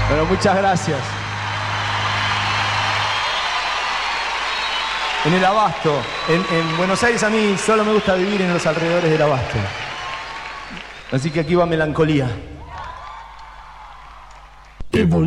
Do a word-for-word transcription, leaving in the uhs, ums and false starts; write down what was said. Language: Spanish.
Bueno, muchas gracias. En el Abasto. En, en Buenos Aires a mí solo me gusta vivir en los alrededores del Abasto. Así que aquí va Melancolía.